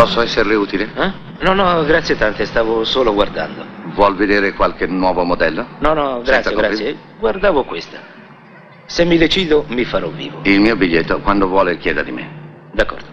Posso esserle utile? No, no, grazie tante, stavo solo guardando. Vuol vedere qualche nuovo modello? No, no, grazie, grazie. Guardavo questa. Se mi decido, mi farò vivo. Il mio biglietto, quando vuole, chieda di me. D'accordo.